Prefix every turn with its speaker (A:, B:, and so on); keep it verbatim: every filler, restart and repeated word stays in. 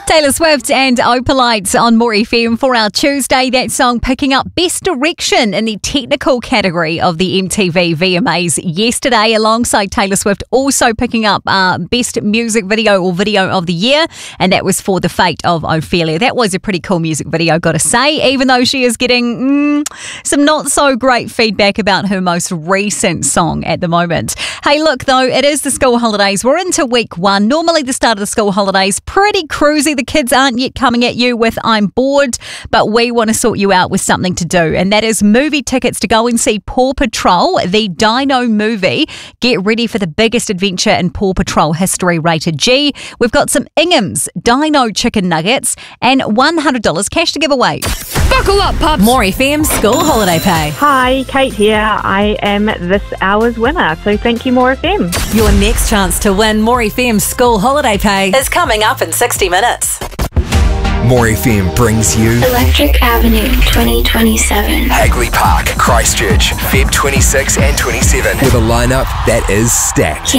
A: Taylor Swift and Opalite on More F M for our Tuesday. That song picking up Best Direction in the technical category of the M T V V M As yesterday, alongside Taylor Swift also picking up uh, Best Music Video or Video of the Year, and that was for The Fate of Ophelia. That was a pretty cool music video, got to say, even though she is getting mm, some not so great feedback about her most recent song at the moment. Hey, look, though, it is the school holidays. We're into week one. Normally the start of the school holidays, pretty cruisy. The kids aren't yet coming at you with I'm bored, but we want to sort you out with something to do, and that is movie tickets to go and see Paw Patrol, the Dino movie. Get ready for the biggest adventure in Paw Patrol history, rated G. We've got some Ingham's Dino chicken nuggets and one hundred dollars cash to give away.
B: Buckle up, pups!
C: More F M School Holiday Pay.
D: Hi, Kate here. I am this hour's winner, so thank you, More F M.
C: Your next chance to win More F M School Holiday Pay is coming up in sixty minutes.
E: More F M brings you
F: Electric Avenue twenty twenty-seven.
E: Hagley Park, Christchurch, February twenty-sixth and twenty-seventh, with a lineup that is stacked.